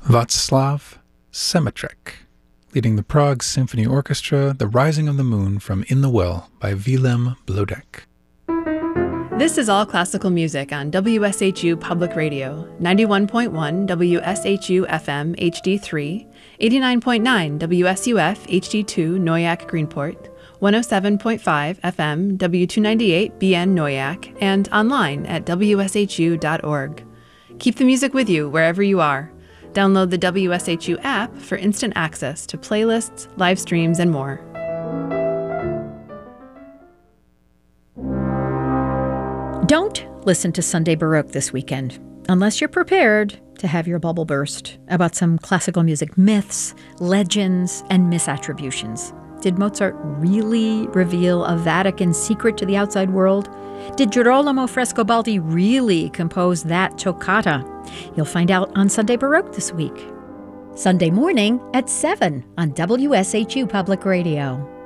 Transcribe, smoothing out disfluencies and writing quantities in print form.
Václav Semetrek, leading the Prague Symphony Orchestra, The Rising of the Moon from In the Well by Willem Blodek. This is All Classical Music on WSHU Public Radio, 91.1 WSHU FM HD3, 89.9 WSUF HD2 Noyak Greenport, 107.5 FM W298 BN Noyak, and online at wshu.org. Keep the music with you wherever you are. Download the WSHU app for instant access to playlists, live streams, and more. Don't listen to Sunday Baroque this weekend unless you're prepared to have your bubble burst about some classical music myths, legends, and misattributions. Did Mozart really reveal a Vatican secret to the outside world? Did Girolamo Frescobaldi really compose that toccata? You'll find out on Sunday Baroque this week. Sunday morning at 7 on WSHU Public Radio.